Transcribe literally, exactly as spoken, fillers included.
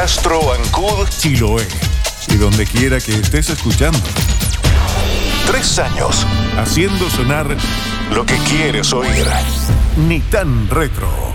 Castro, Ancud, Chiloé y donde quiera que estés escuchando. Tres años haciendo sonar lo que quieres oír. Ni tan retro.